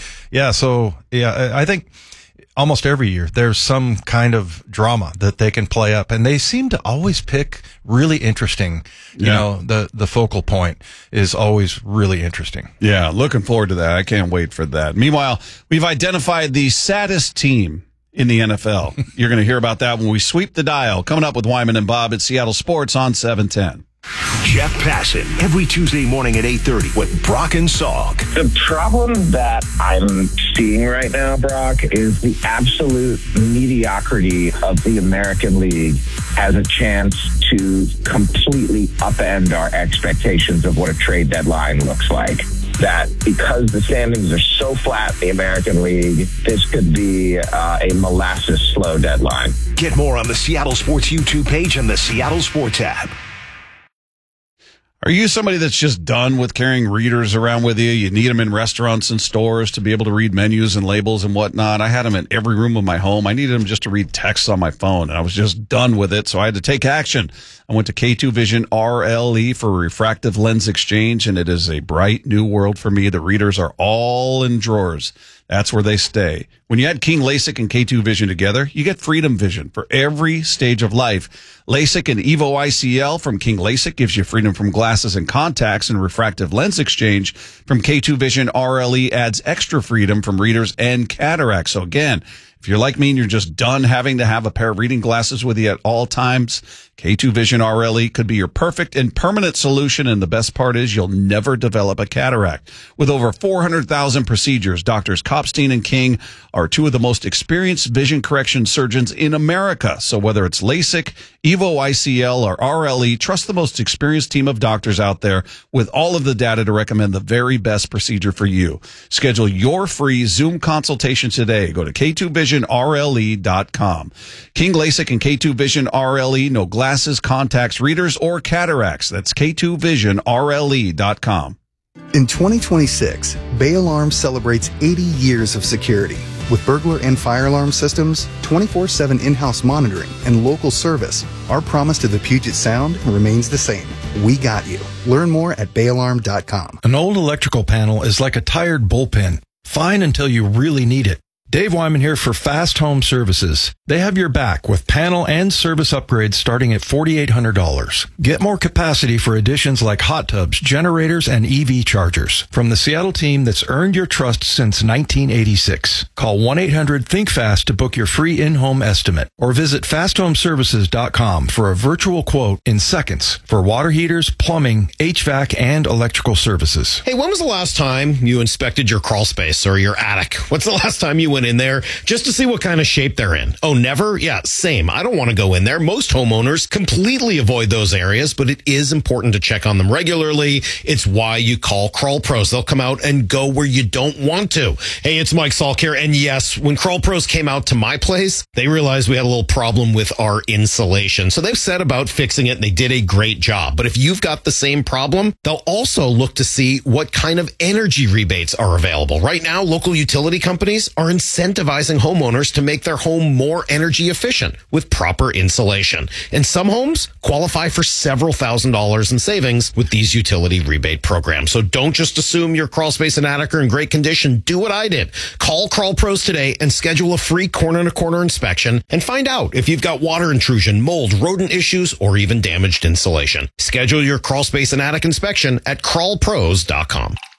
I think almost every year there's some kind of drama that they can play up, and they seem to always pick really interesting. The focal point is always really interesting. Yeah, looking forward to that. I can't wait for that. Meanwhile, we've identified the saddest team in the NFL. You're going to hear about that when we sweep the dial. Coming up with Wyman and Bob at Seattle Sports on 710. Jeff Passan, every Tuesday morning at 8:30 with Brock and Salk. The problem that I'm seeing right now, Brock, is the absolute mediocrity of the American League has a chance to completely upend our expectations of what a trade deadline looks like. That because the standings are so flat in the American League, this could be a molasses slow deadline. Get more on the Seattle Sports YouTube page and the Seattle Sports app. Are you somebody that's just done with carrying readers around with you? You need them in restaurants and stores to be able to read menus and labels and whatnot. I had them in every room of my home. I needed them just to read text on my phone, and I was just done with it, so I had to take action. I went to K2 Vision RLE for refractive lens exchange, and it is a bright new world for me. The readers are all in drawers. That's where they stay. When you add King LASIK and K2 Vision together, you get Freedom Vision for every stage of life. LASIK and EVO ICL from King LASIK gives you freedom from glasses and contacts, and refractive lens exchange from K2 Vision RLE adds extra freedom from readers and cataracts. So again, if you're like me and you're just done having to have a pair of reading glasses with you at all times, K2 Vision RLE could be your perfect and permanent solution. And the best part is you'll never develop a cataract. With over 400,000 procedures, Doctors Kopstein and King are two of the most experienced vision correction surgeons in America. So whether it's LASIK, EVO ICL, or RLE, trust the most experienced team of doctors out there with all of the data to recommend the very best procedure for you. Schedule your free Zoom consultation today. Go to K2VisionRLE.com. King LASIK and K2 Vision RLE, no glasses, contacts, readers, or cataracts. That's K2VisionRLE.com. In 2026, Bay Alarm celebrates 80 years of security. With burglar and fire alarm systems, 24/7 in-house monitoring, and local service, our promise to the Puget Sound remains the same. We got you. Learn more at bayalarm.com. An old electrical panel is like a tired bullpen. Fine until you really need it. Dave Wyman here for Fast Home Services. They have your back with panel and service upgrades starting at $4,800. Get more capacity for additions like hot tubs, generators, and EV chargers from the Seattle team that's earned your trust since 1986. Call 1-800-THINK-FAST to book your free in-home estimate or visit fasthomeservices.com for a virtual quote in seconds for water heaters, plumbing, HVAC, and electrical services. Hey, when was the last time you inspected your crawl space or your attic? What's the last time you went went in there just to see what kind of shape they're in. Oh, never? Yeah, same. I don't want to go in there. Most homeowners completely avoid those areas, but it is important to check on them regularly. It's why you call Crawl Pros. They'll come out and go where you don't want to. Hey, it's Mike Salk here. And yes, when Crawl Pros came out to my place, they realized we had a little problem with our insulation. So they've set about fixing it, and they did a great job. But if you've got the same problem, they'll also look to see what kind of energy rebates are available. Right now, local utility companies are incentivizing homeowners to make their home more energy efficient with proper insulation. And some homes qualify for several $1,000s in savings with these utility rebate programs. So don't just assume your crawl space and attic are in great condition. Do what I did. Call Crawl Pros today and schedule a free corner-to-corner inspection and find out if you've got water intrusion, mold, rodent issues, or even damaged insulation. Schedule your crawl space and attic inspection at crawlpros.com.